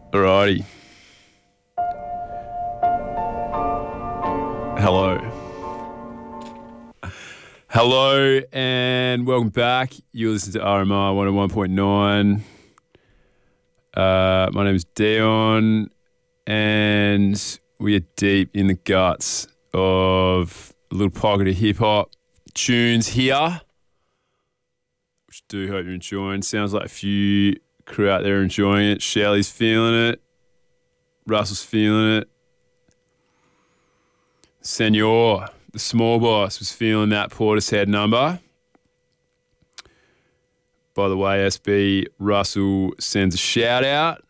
Alrighty. Hello and welcome back. You listen to RMR 101.9. My name is Dion and we are deep in the guts of a little pocket of hip-hop tunes here, which I do hope you're enjoying. Sounds like a few crew out there are enjoying it. Shelley's feeling it. Russell's feeling it. Senor, the small boss, was feeling that Portishead number. By the way, SB Russell sends a shout out.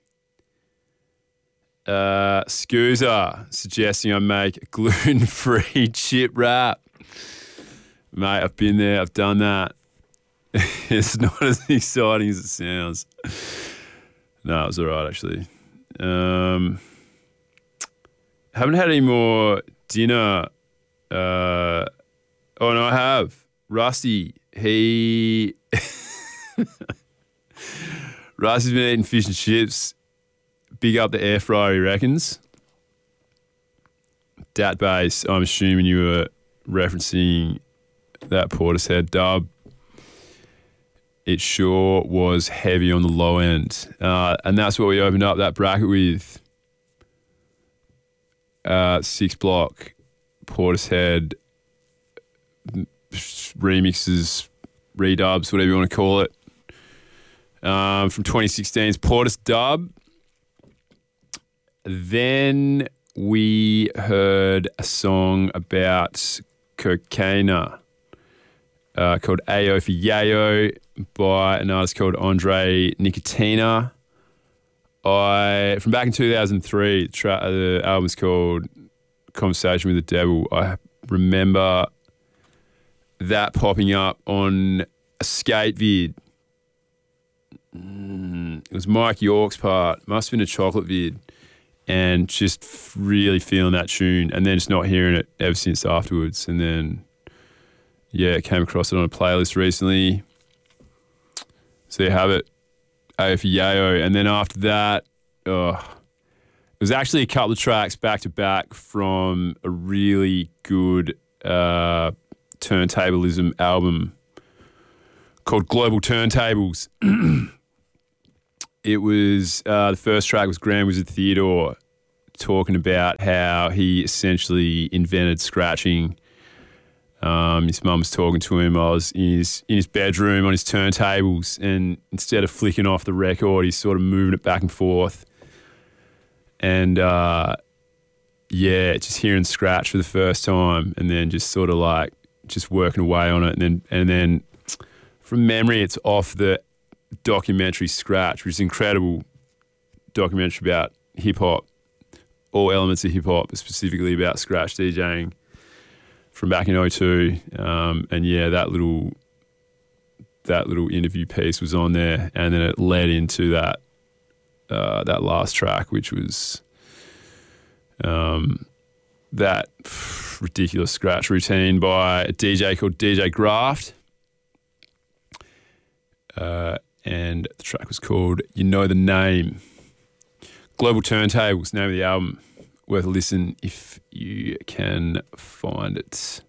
Scoozer suggesting I make a gluten-free chip wrap. Mate, I've been there, I've done that. It's not as exciting as it sounds. No, it was all right, actually. Haven't had any more dinner. Oh, no, I have. Rusty, Rusty's been eating fish and chips. Big up the air fryer, he reckons. Dat base, I'm assuming you were referencing that Portishead dub. It sure was heavy on the low end. And that's what we opened up that bracket with. 6 block, Portishead, remixes, redubs, whatever you want to call it. From 2016's Portis dub. Then we heard a song about cocaina called Ayo for Yayo by an artist called Andre Nicotina. From back in 2003, the album's called Conversation with the Devil. I remember that popping up on a skate vid. It was Mike York's part. Must have been a chocolate vid. And just really feeling that tune and then just not hearing it ever since afterwards. And then, yeah, came across it on a playlist recently. So you have it. A for Yayo. And then after that, it was actually a couple of tracks back to back from a really good turntablism album called Global Turntables. It was, the first track was Grand Wizard Theodore talking about how he essentially invented scratching. His mum was talking to him. I was in his bedroom on his turntables, and instead of flicking off the record, he's sort of moving it back and forth. And just hearing scratch for the first time, and then just sort of like just working away on it, and then from memory, it's off the documentary Scratch, which is an incredible documentary about hip hop, all elements of hip hop, but specifically about scratch DJing from back in 2002. And yeah, that little interview piece was on there, and then it led into that last track, which was that ridiculous scratch routine by a DJ called DJ Graft. And the track was called You Know the Name. Global Turntables, name of the album. Worth a listen if you can find it.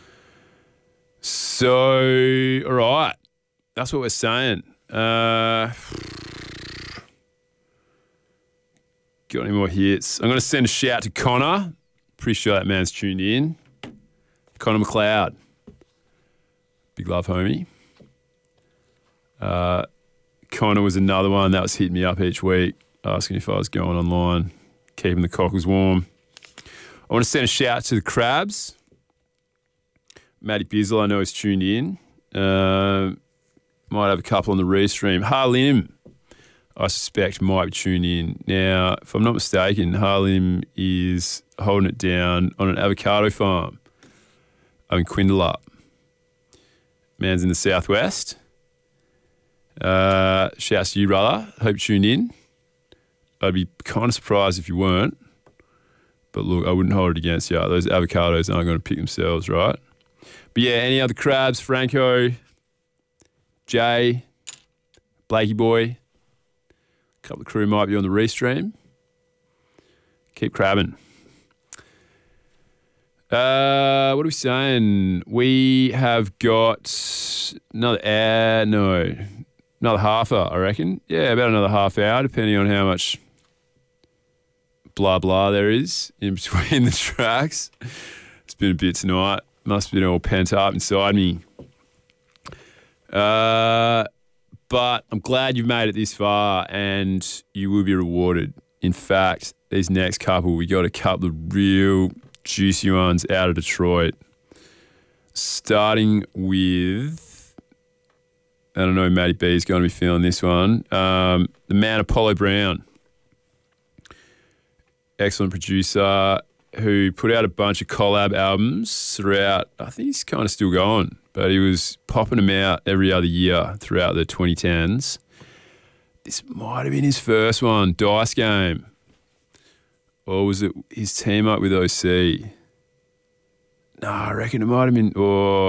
So, all right. That's what we're saying. Got any more hits? I'm going to send a shout to Connor. Pretty sure that man's tuned in. Connor McLeod. Big love, homie. Connor was another one that was hitting me up each week, asking if I was going online, keeping the cockles warm. I want to send a shout to the Crabs. Matty Bizzle, I know, is tuned in. Might have a couple on the restream. Harlim, I suspect, might be tuned in. Now, if I'm not mistaken, Harlim is holding it down on an avocado farm up in Quindalup. Man's in the southwest. Shouts to you, brother. Hope you tuned in. I'd be kind of surprised if you weren't. But look, I wouldn't hold it against you. Those avocados aren't going to pick themselves, right? But yeah, any other Crabs? Franco, Jay, Blakey Boy, A couple of crew might be on the restream. Keep crabbing. What are we saying? We have got another half hour, I reckon. Yeah, about another half hour, depending on how much blah blah there is in between the tracks. It's been a bit tonight. Must have been all pent up inside me. But I'm glad you've made it this far, and you will be rewarded. In fact, these next couple, we got a couple of real juicy ones out of Detroit. Starting with, I don't know, Matty B is going to be feeling this one. The man Apollo Brown. Excellent producer who put out a bunch of collab albums throughout, I think he's kind of still going, but he was popping them out every other year throughout the 2010s. This might have been his first one, Dice Game. Or was it his team up with OC? No, I reckon it might have been,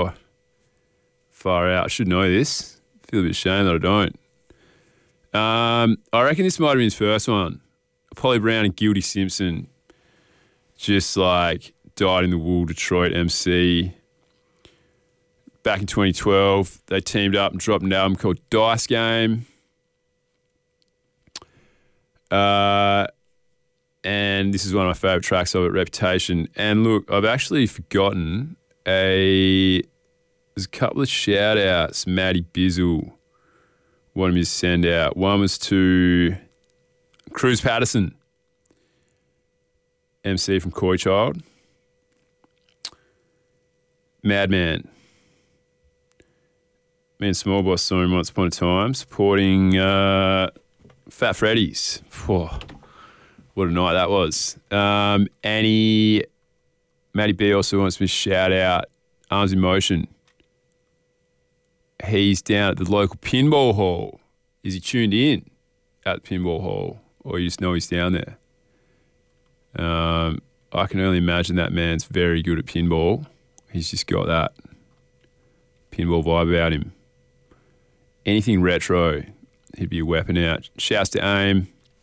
far out. I should know this. I feel a bit ashamed that I don't. I reckon this might have been his first one. Apollo Brown and Guilty Simpson just like dyed in the wool Detroit MC. Back in 2012, they teamed up and dropped an album called Dice Game. And this is one of my favourite tracks of it, Reputation. And look, I've actually forgotten there's a couple of shout-outs Matty Bizzle wanted me to send out. One was to Cruz Patterson, MC from Koi Child. Madman. Me and Small Boss saw him once upon a time supporting Fat Freddy's. Whew. What a night that was. Matty B also wants me to shout out Arms in Motion. He's down at the local pinball hall. Is he tuned in at the pinball hall? Or you just know he's down there? I can only imagine that man's very good at pinball. He's just got that pinball vibe about him. Anything retro, he'd be a weapon out. Shouts to AIM.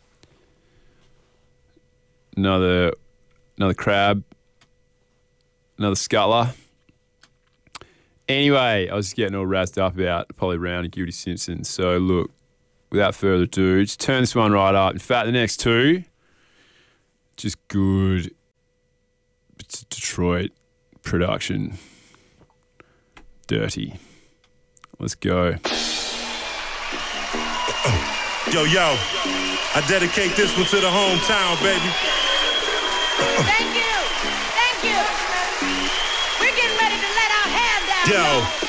Another crab. Another scuttler. Anyway, I was just getting all razzed up about Apollo Brown and Guilty Simpson. So look, without further ado, just turn this one right up. In fact, the next two, just good Detroit production. Dirty. Let's go. Yo, I dedicate this one to the hometown, baby. Thank you. We're getting ready to let our hair down. Yo.